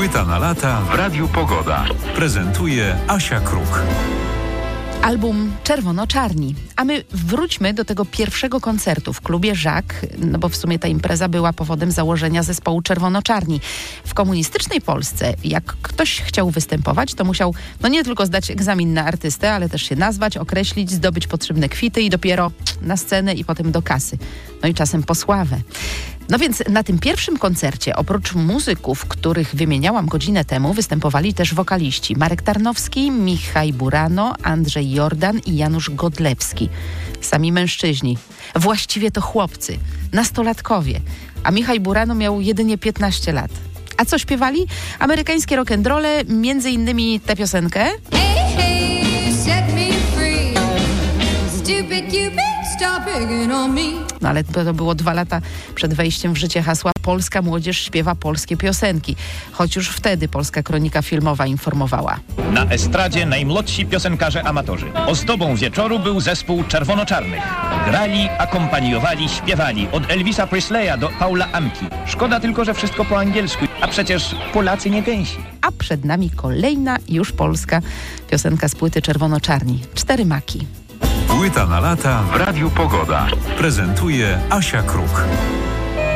Płyta na lata w Radiu Pogoda. Prezentuje Asia Kruk. Album Czerwono-Czarni. A my wróćmy do tego pierwszego koncertu w klubie Żak, no bo w sumie ta impreza była powodem założenia zespołu Czerwono-Czarni. W komunistycznej Polsce, jak ktoś chciał występować, to musiał nie tylko zdać egzamin na artystę, ale też się nazwać, określić, zdobyć potrzebne kwity i dopiero na scenę i potem do kasy. No i czasem po sławę. No więc na tym pierwszym koncercie, oprócz muzyków, których wymieniałam godzinę temu, występowali też wokaliści Marek Tarnowski, Michał Burano, Andrzej Jordan i Janusz Godlewski. Sami mężczyźni. Właściwie to chłopcy, nastolatkowie. A Michał Burano miał jedynie 15 lat. A co śpiewali? Amerykańskie rock'n'rolle, między innymi tę piosenkę. Hey, hey, set me free. Stupid Cupid, stop picking on me. No ale to było 2 lata przed wejściem w życie hasła Polska młodzież śpiewa polskie piosenki. Choć już wtedy Polska Kronika Filmowa informowała. Na estradzie najmłodsi piosenkarze amatorzy. Ozdobą wieczoru był zespół Czerwono-Czarnych. Grali, akompaniowali, śpiewali. Od Elvisa Presleya do Paula Anki. Szkoda tylko, że wszystko po angielsku. A przecież Polacy nie gęsi. A przed nami kolejna, już polska piosenka z płyty Czerwono-Czarni. 4 maki. Płyta na lata w Radiu Pogoda. Prezentuje Asia Kruk.